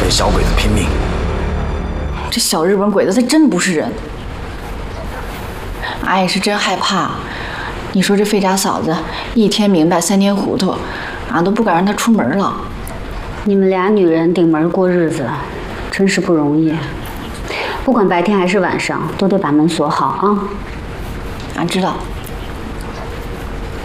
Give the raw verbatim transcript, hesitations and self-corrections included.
这小鬼子拼命。 这小日本鬼子他真不是人，俺也是真害怕。你说这费家嫂子一天明白三天糊涂，俺都不敢让她出门了。 你们俩女人顶门过日子，真是不容易。不管白天还是晚上，都得把门锁好啊。 俺知道。